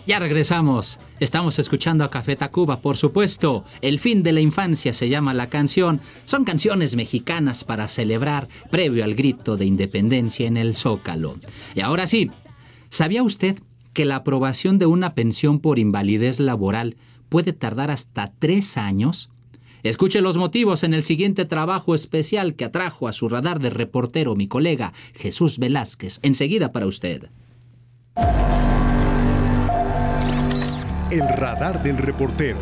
Ya regresamos. Estamos escuchando a Café Tacuba, por supuesto. El fin de la infancia se llama la canción. Son canciones mexicanas para celebrar previo al grito de independencia en el Zócalo. Y ahora sí, ¿sabía usted que la aprobación de una pensión por invalidez laboral puede tardar hasta 3 años? Escuche los motivos en el siguiente trabajo especial que atrajo a su radar de reportero mi colega Jesús Velázquez. Enseguida para usted. El radar del reportero.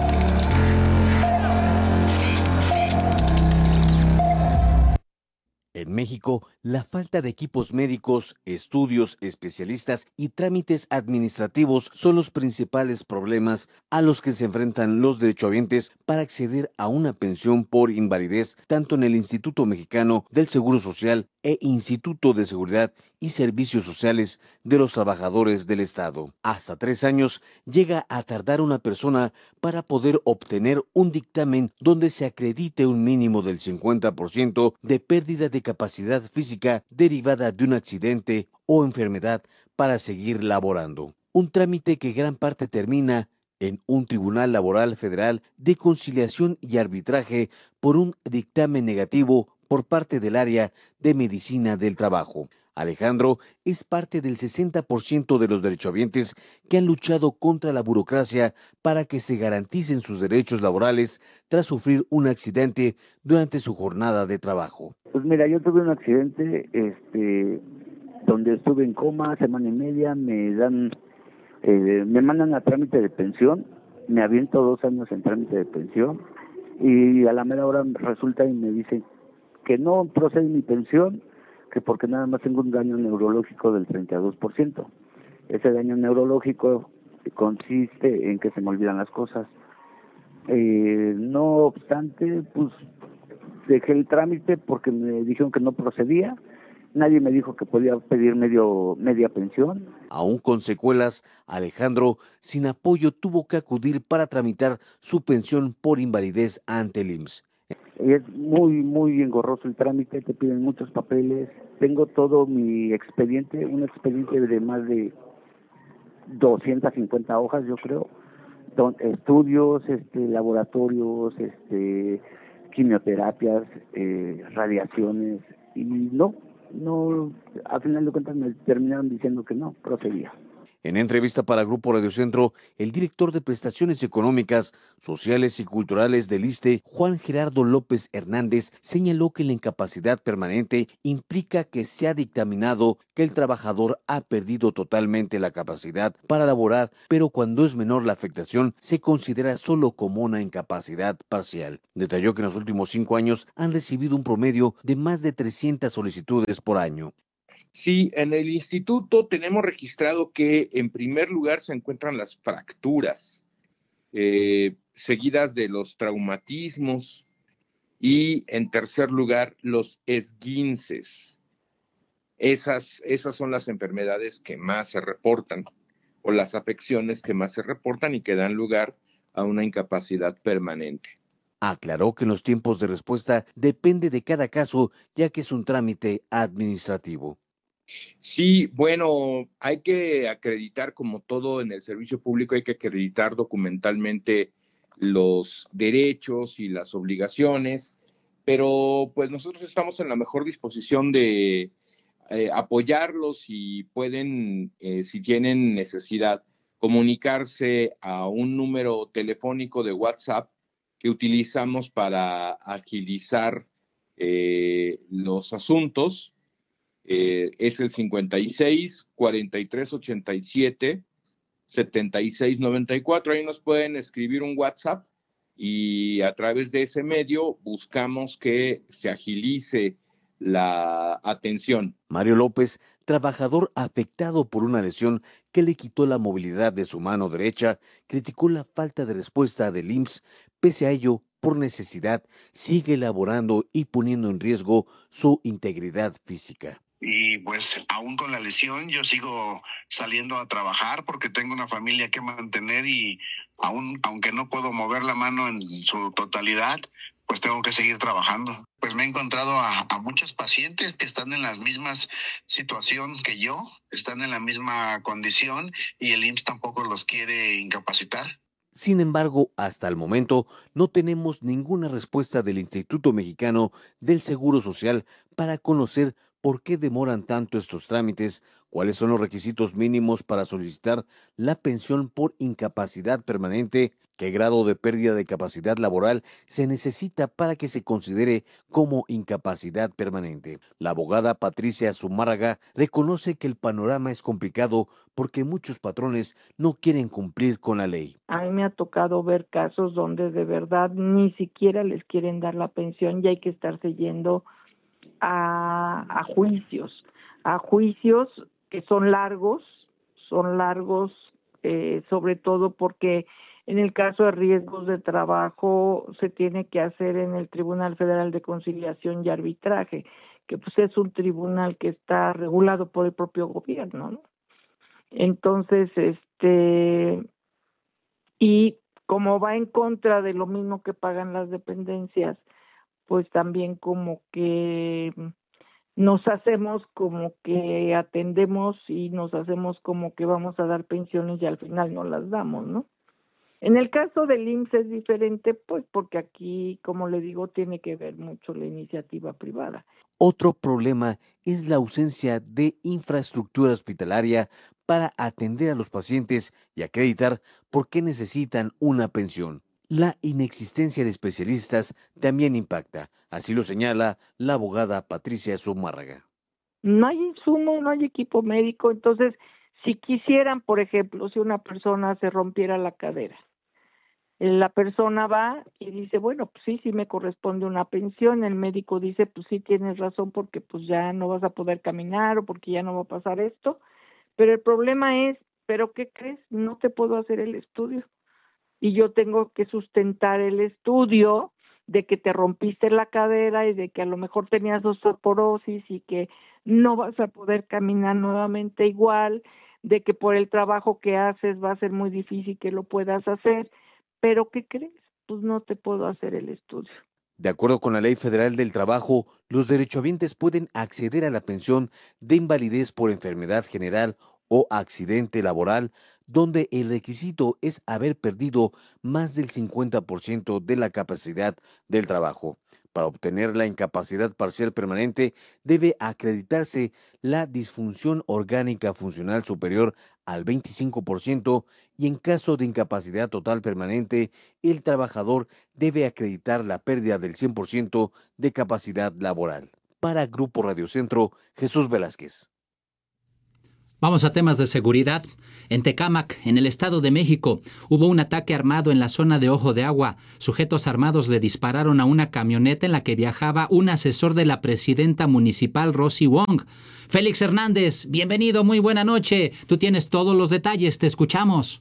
En México, la falta de equipos médicos, estudios, especialistas y trámites administrativos son los principales problemas a los que se enfrentan los derechohabientes para acceder a una pensión por invalidez, tanto en el Instituto Mexicano del Seguro Social e Instituto de Seguridad y Servicios Sociales de los Trabajadores del Estado. Hasta 3 años llega a tardar una persona para poder obtener un dictamen donde se acredite un mínimo del 50% de pérdida de capacidad física derivada de un accidente o enfermedad para seguir laborando. Un trámite que gran parte termina en un Tribunal Laboral Federal de Conciliación y Arbitraje por un dictamen negativo por parte del área de Medicina del Trabajo. Alejandro es parte del 60% de los derechohabientes que han luchado contra la burocracia para que se garanticen sus derechos laborales tras sufrir un accidente durante su jornada de trabajo. Pues mira, yo tuve un accidente donde estuve en coma semana y media, me mandan a trámite de pensión, me aviento 2 años en trámite de pensión y a la mera hora resulta y me dicen que no procede mi pensión, que porque nada más tengo un daño neurológico del 32%. Ese daño neurológico consiste en que se me olvidan las cosas. No obstante, pues dejé el trámite porque me dijeron que no procedía. Nadie me dijo que podía pedir media pensión. Aún con secuelas, Alejandro, sin apoyo, tuvo que acudir para tramitar su pensión por invalidez ante el IMSS. Es muy engorroso el trámite, te piden muchos papeles. Tengo todo mi expediente, un expediente de más de 250 hojas, yo creo. Estudios, laboratorios, quimioterapias, radiaciones, y no, al final de cuentas me terminaron diciendo que no procedía. En entrevista para Grupo Radio Centro, el director de Prestaciones Económicas, Sociales y Culturales del ISSSTE, Juan Gerardo López Hernández, señaló que la incapacidad permanente implica que se ha dictaminado que el trabajador ha perdido totalmente la capacidad para laborar, pero cuando es menor la afectación, se considera solo como una incapacidad parcial. Detalló que en los últimos 5 años han recibido un promedio de más de 300 solicitudes por año. Sí, en el instituto tenemos registrado que en primer lugar se encuentran las fracturas, seguidas de los traumatismos, y en tercer lugar los esguinces. Esas son las enfermedades que más se reportan, o las afecciones que más se reportan y que dan lugar a una incapacidad permanente. Aclaró que los tiempos de respuesta depende de cada caso, ya que es un trámite administrativo. Sí, bueno, hay que acreditar, como todo en el servicio público, hay que acreditar documentalmente los derechos y las obligaciones, pero pues nosotros estamos en la mejor disposición de apoyarlos y pueden, si tienen necesidad, comunicarse a un número telefónico de WhatsApp que utilizamos para agilizar los asuntos. Es el 56 43 87 76 94. Ahí nos pueden escribir un WhatsApp y a través de ese medio buscamos que se agilice la atención. Mario López, trabajador afectado por una lesión que le quitó la movilidad de su mano derecha, criticó la falta de respuesta del IMSS. Pese a ello, por necesidad, sigue laborando y poniendo en riesgo su integridad física. Y pues aún con la lesión yo sigo saliendo a trabajar porque tengo una familia que mantener y aún, aunque no puedo mover la mano en su totalidad, pues tengo que seguir trabajando. Pues me he encontrado a muchos pacientes que están en las mismas situaciones que yo, están en la misma condición y el IMSS tampoco los quiere incapacitar. Sin embargo, hasta el momento no tenemos ninguna respuesta del Instituto Mexicano del Seguro Social para conocer por qué demoran tanto estos trámites, cuáles son los requisitos mínimos para solicitar la pensión por incapacidad permanente, qué grado de pérdida de capacidad laboral se necesita para que se considere como incapacidad permanente. La abogada Patricia Zumárraga reconoce que el panorama es complicado porque muchos patrones no quieren cumplir con la ley. A mí me ha tocado ver casos donde de verdad ni siquiera les quieren dar la pensión y hay que estarse yendo a juicios que son largos, sobre todo porque en el caso de riesgos de trabajo se tiene que hacer en el Tribunal Federal de Conciliación y Arbitraje, que pues es un tribunal que está regulado por el propio gobierno, ¿no? Entonces, y como va en contra de lo mismo que pagan las dependencias, pues también como que nos hacemos como que atendemos y nos hacemos como que vamos a dar pensiones y al final no las damos, ¿no? En el caso del IMSS es diferente, pues porque aquí, como le digo, tiene que ver mucho la iniciativa privada. Otro problema es la ausencia de infraestructura hospitalaria para atender a los pacientes y acreditar por qué necesitan una pensión. La inexistencia de especialistas también impacta, así lo señala la abogada Patricia Zumárraga. No hay insumo, no hay equipo médico, entonces si quisieran, por ejemplo, si una persona se rompiera la cadera, la persona va y dice, bueno, pues sí me corresponde una pensión, el médico dice, pues sí tienes razón porque pues ya no vas a poder caminar o porque ya no va a pasar esto, pero el problema es, ¿pero qué crees? No te puedo hacer el estudio y yo tengo que sustentar el estudio de que te rompiste la cadera y de que a lo mejor tenías osteoporosis y que no vas a poder caminar nuevamente igual, de que por el trabajo que haces va a ser muy difícil que lo puedas hacer. ¿Pero qué crees? Pues no te puedo hacer el estudio. De acuerdo con la Ley Federal del Trabajo, los derechohabientes pueden acceder a la pensión de invalidez por enfermedad general o accidente laboral, donde el requisito es haber perdido más del 50% de la capacidad del trabajo. Para obtener la incapacidad parcial permanente, debe acreditarse la disfunción orgánica funcional superior al 25% y en caso de incapacidad total permanente, el trabajador debe acreditar la pérdida del 100% de capacidad laboral. Para Grupo Radio Centro, Jesús Velázquez. Vamos a temas de seguridad. En Tecámac, en el Estado de México, hubo un ataque armado en la zona de Ojo de Agua. Sujetos armados le dispararon a una camioneta en la que viajaba un asesor de la presidenta municipal, Rosy Wong. Félix Hernández, bienvenido, muy buena noche. Tú tienes todos los detalles, te escuchamos.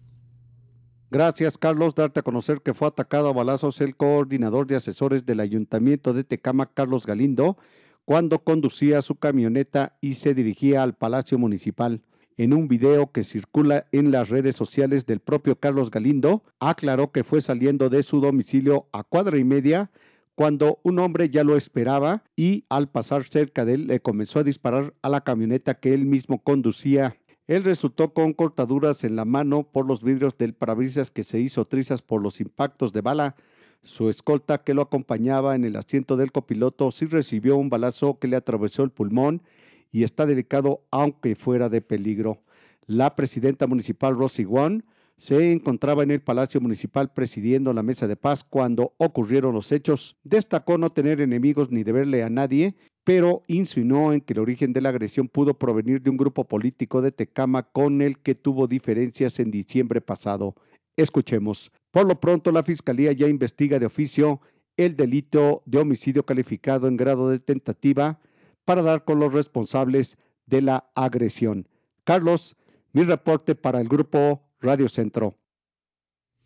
Gracias, Carlos. Darte a conocer que fue atacado a balazos el coordinador de asesores del Ayuntamiento de Tecámac, Carlos Galindo, cuando conducía su camioneta y se dirigía al Palacio Municipal. En un video que circula en las redes sociales del propio Carlos Galindo, aclaró que fue saliendo de su domicilio a cuadra y media cuando un hombre ya lo esperaba y al pasar cerca de él le comenzó a disparar a la camioneta que él mismo conducía. Él resultó con cortaduras en la mano por los vidrios del parabrisas que se hizo trizas por los impactos de bala. Su escolta, que lo acompañaba en el asiento del copiloto, sí recibió un balazo que le atravesó el pulmón y está delicado aunque fuera de peligro. La presidenta municipal Rosy Wong se encontraba en el Palacio Municipal presidiendo la mesa de paz cuando ocurrieron los hechos. Destacó no tener enemigos ni deberle a nadie, pero insinuó en que el origen de la agresión pudo provenir de un grupo político de Tecámac con el que tuvo diferencias en diciembre pasado. Escuchemos. Por lo pronto, la Fiscalía ya investiga de oficio el delito de homicidio calificado en grado de tentativa para dar con los responsables de la agresión. Carlos, mi reporte para el Grupo Radio Centro.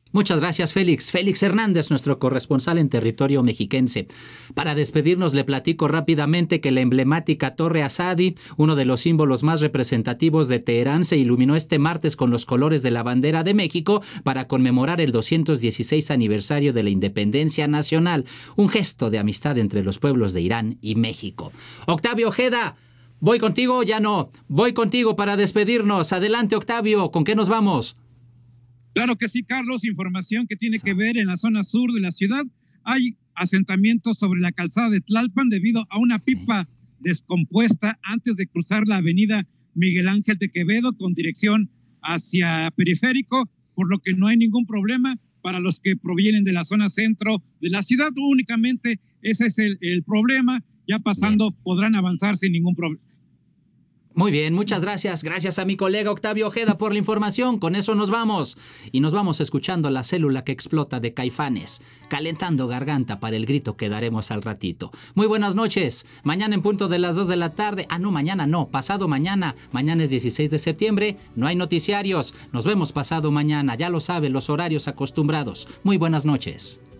Muchas gracias, Félix. Félix Hernández, nuestro corresponsal en territorio mexiquense. Para despedirnos, le platico rápidamente que la emblemática Torre Asadi, uno de los símbolos más representativos de Teherán, se iluminó este martes con los colores de la bandera de México para conmemorar el 216 aniversario de la independencia nacional, un gesto de amistad entre los pueblos de Irán y México. Octavio Ojeda, ¿voy contigo? Ya no. Voy contigo para despedirnos. Adelante, Octavio, ¿con qué nos vamos? Claro que sí, Carlos, información que tiene que ver en la zona sur de la ciudad. Hay asentamientos sobre la calzada de Tlalpan debido a una pipa descompuesta antes de cruzar la avenida Miguel Ángel de Quevedo con dirección hacia Periférico, por lo que no hay ningún problema para los que provienen de la zona centro de la ciudad. Únicamente ese es el problema. Ya pasando podrán avanzar sin ningún problema. Muy bien, muchas gracias. Gracias a mi colega Octavio Ojeda por la información. Con eso nos vamos. Y nos vamos escuchando la célula que explota de Caifanes, calentando garganta para el grito que daremos al ratito. Muy buenas noches. Mañana en punto de las 2 de la tarde. No, mañana no, pasado mañana. Mañana es 16 de septiembre. No hay noticiarios. Nos vemos pasado mañana. Ya lo saben, los horarios acostumbrados. Muy buenas noches.